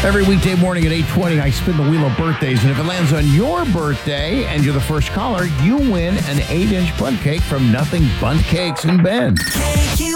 Every weekday morning at 8:20, I spin the wheel of birthdays, and if it lands on your birthday and you're the first caller, you win an 8-inch bundt cake from Nothing Bundt Cakes in Bend.